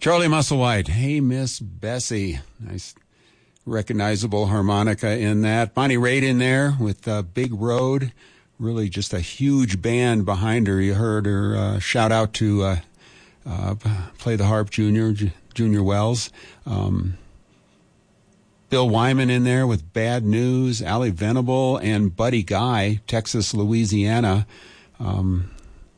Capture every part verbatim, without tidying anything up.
Charlie Musselwhite. Hey, Miss Bessie. Nice recognizable harmonica in that. Bonnie Raitt in there with uh, Big Road. Really just a huge band behind her. You heard her uh, shout out to uh, uh, Play the Harp Junior, J- Junior Wells. Um, Bill Wyman in there with Bad News, Allie Venable, and Buddy Guy, Texas, Louisiana. Um,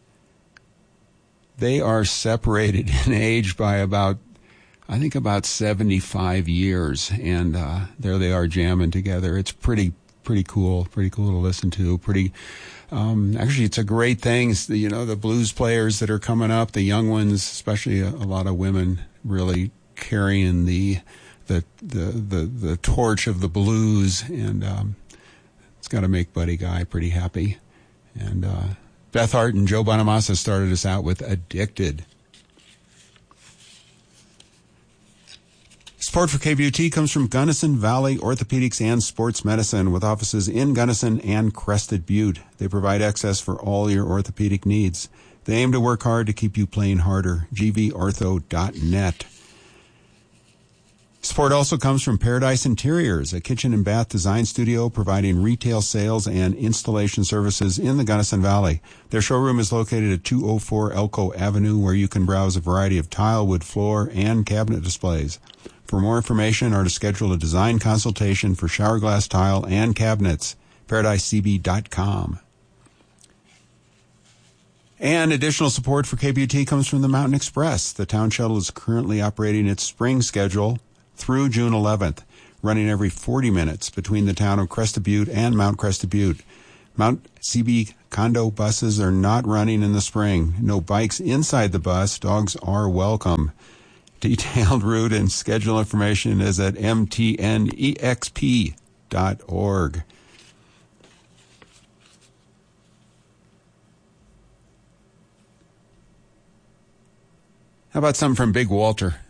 they are separated in age by about, I think about seventy-five years, and uh, there they are jamming together. It's pretty pretty cool, pretty cool to listen to. Pretty, um, actually, it's a great thing. It's the, you know, the blues players that are coming up, the young ones, especially a, a lot of women, really carrying the the the the, the torch of the blues, and um, it's got to make Buddy Guy pretty happy. And uh, Beth Hart and Joe Bonamassa started us out with "Addicted." Support for K B U T comes from Gunnison Valley Orthopedics and Sports Medicine, with offices in Gunnison and Crested Butte. They provide access for all your orthopedic needs. They aim to work hard to keep you playing harder. G V ortho dot net. Support also comes from Paradise Interiors, a kitchen and bath design studio providing retail sales and installation services in the Gunnison Valley. Their showroom is located at two oh four Elko Avenue, where you can browse a variety of tile, wood floor, and cabinet displays. For more information or to schedule a design consultation for shower glass tile and cabinets, paradise c b dot com. And additional support for K B U T comes from the Mountain Express. The town shuttle is currently operating its spring schedule through June eleventh, running every forty minutes between the town of Crested Butte and Mount Crested Butte. Mount C B condo buses are not running in the spring. No bikes inside the bus. Dogs are welcome. Detailed route and schedule information is at m t n e x p dot org. How about something from Big Walter?